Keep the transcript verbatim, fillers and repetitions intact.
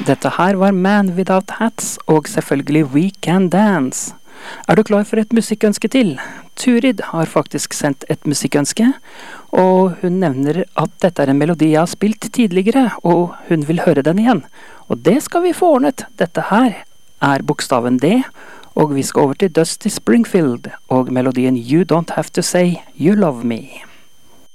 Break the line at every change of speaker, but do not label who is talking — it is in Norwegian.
Dette her var Man Without Hats og selvfølgelig We Can Dance. Er du klar for et musikkønske til? Turid har faktisk sendt et musikkønske, og hun nevner at dette er en melodi jeg har spilt tidligere, og hun vil høre den igjen. Og det skal vi få ordnet. Dette her er bokstaven D, og vi skal over til Dusty Springfield og melodien You Don't Have to Say You Love Me.